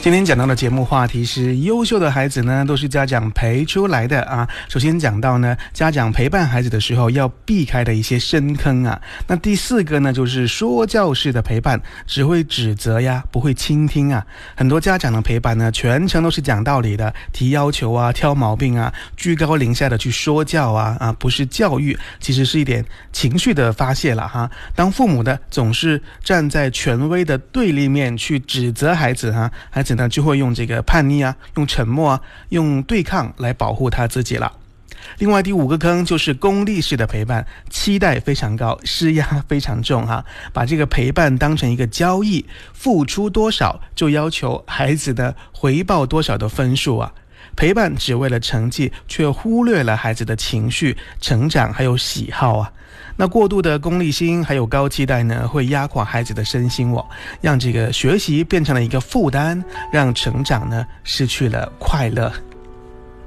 今天讲到的节目话题是优秀的孩子呢都是家长陪出来的啊。首先讲到呢家长陪伴孩子的时候要避开的一些深坑啊。那第四个呢就是说教式的陪伴，只会指责呀，不会倾听啊。很多家长的陪伴呢全程都是讲道理的，提要求啊，挑毛病啊，居高临下的去说教啊，不是教育，其实是一点情绪的发泄了哈。当父母的总是站在权威的对立面去指责孩子哈，孩子呢就会用这个叛逆啊，用沉默啊，用对抗来保护他自己了。另外第五个坑就是功利式的陪伴，期待非常高，施压非常重哈，把这个陪伴当成一个交易，付出多少就要求孩子的回报多少的分数啊。陪伴只为了成绩，却忽略了孩子的情绪、成长还有喜好啊。那过度的功利心还有高期待呢，会压垮孩子的身心让这个学习变成了一个负担，让成长呢失去了快乐。